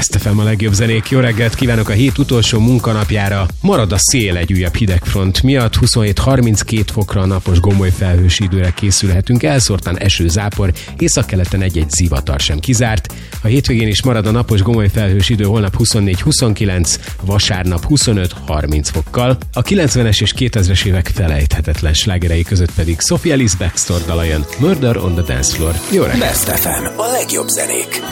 Best FM a legjobb zenék. Jó reggelt kívánok a hét utolsó munkanapjára. Marad a szél egy újabb hidegfront miatt. 27-32 fokra napos gomoly felhős időre készülhetünk. Elszórtan eső, zápor, északkeleten egy-egy zivatar sem kizárt. A hétvégén is marad a napos gomoly felhős idő, holnap 24-29, vasárnap 25-30 fokkal. A 90-es és 2000-es évek felejthetetlen slágerei között pedig Sophia Ellis-Bextor dala jön, Murder on the Dance Floor. Jó reggelt! Best FM, a legjobb zenék.